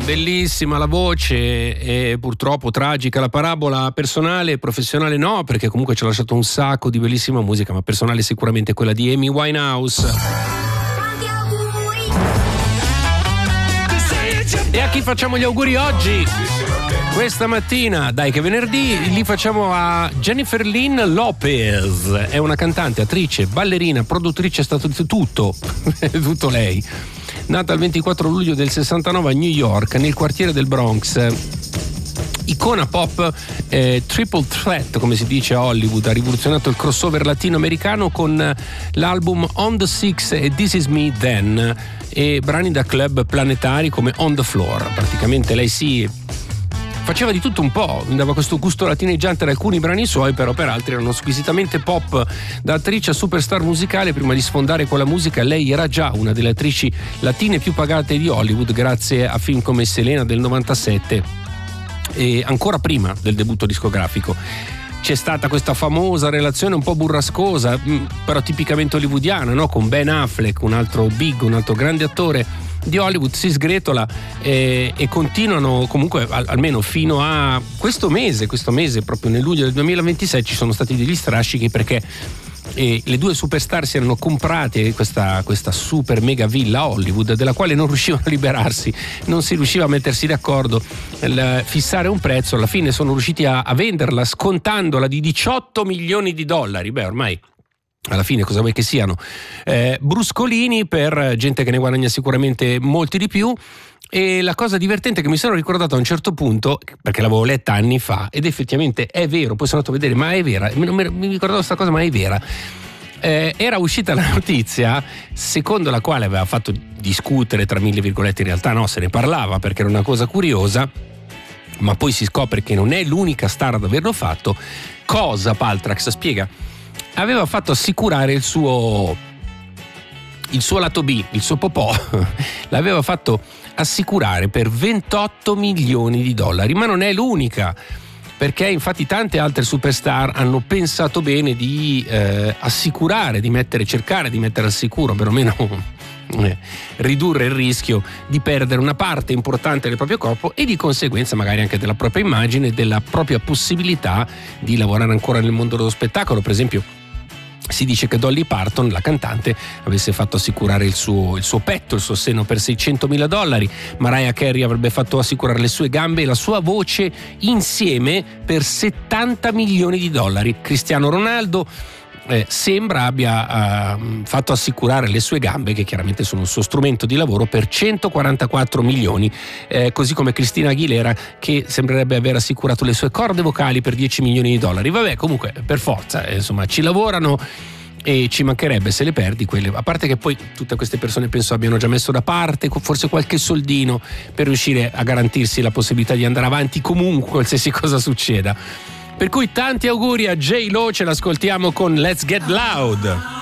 Bellissima la voce e purtroppo tragica la parabola, personale e professionale no, perché comunque ci ha lasciato un sacco di bellissima musica, ma personale sicuramente quella di Amy Winehouse. E a chi facciamo gli auguri oggi? Questa mattina, dai che venerdì, li facciamo a Jennifer Lynn Lopez. È una cantante, attrice, ballerina, produttrice, è stato tutto, tutto lei. Nata il 24 luglio del 69 a New York, nel quartiere del Bronx. Icona pop, triple threat, come si dice a Hollywood, ha rivoluzionato il crossover latinoamericano con l'album On the Six e This Is Me Then, e brani da club planetari come On the Floor. Praticamente lei faceva di tutto un po', dava questo gusto latineggiante ad alcuni brani suoi, però per altri erano squisitamente pop. Da attrice a superstar musicale, prima di sfondare con la musica, lei era già una delle attrici latine più pagate di Hollywood, grazie a film come Selena del 97 e ancora prima del debutto discografico. C'è stata questa famosa relazione un po' burrascosa, però tipicamente hollywoodiana, no? Con Ben Affleck, un altro grande attore di Hollywood. Si sgretola e continuano comunque almeno fino a questo mese, proprio nel luglio del 2026 ci sono stati degli strascichi, perché le due superstar si erano comprate questa super mega villa Hollywood, della quale non riuscivano a liberarsi, non si riusciva a mettersi d'accordo, fissare un prezzo. Alla fine sono riusciti a venderla scontandola di $18 milioni. Beh, ormai alla fine cosa vuoi che siano? Bruscolini per gente che ne guadagna sicuramente molti di più. E la cosa divertente che mi sono ricordato a un certo punto, perché l'avevo letta anni fa ed effettivamente è vero, poi sono andato a vedere, ma è vera, mi ricordavo questa cosa, ma è vera. Era uscita la notizia secondo la quale aveva fatto discutere, tra mille virgolette, in realtà no, se ne parlava perché era una cosa curiosa, ma poi si scopre che non è l'unica star ad averlo fatto. Cosa Paltrax spiega? Aveva fatto assicurare il suo lato B, il suo popò, l'aveva fatto assicurare per $28 milioni, ma non è l'unica, perché infatti tante altre superstar hanno pensato bene di assicurare, cercare di mettere al sicuro, perlomeno ridurre il rischio di perdere una parte importante del proprio corpo e di conseguenza magari anche della propria immagine, della propria possibilità di lavorare ancora nel mondo dello spettacolo. Per esempio, si dice che Dolly Parton, la cantante, avesse fatto assicurare il suo petto, il suo seno per $600.000. Mariah Carey avrebbe fatto assicurare le sue gambe e la sua voce insieme per $70 milioni. Cristiano Ronaldo sembra abbia fatto assicurare le sue gambe, che chiaramente sono il suo strumento di lavoro, per $144 milioni, così come Christina Aguilera, che sembrerebbe aver assicurato le sue corde vocali per $10 milioni. Vabbè, comunque per forza, insomma, ci lavorano e ci mancherebbe se le perdi quelle, a parte che poi tutte queste persone penso abbiano già messo da parte forse qualche soldino per riuscire a garantirsi la possibilità di andare avanti comunque qualsiasi cosa succeda. Per cui tanti auguri a J-Lo, ce l'ascoltiamo con Let's Get Loud.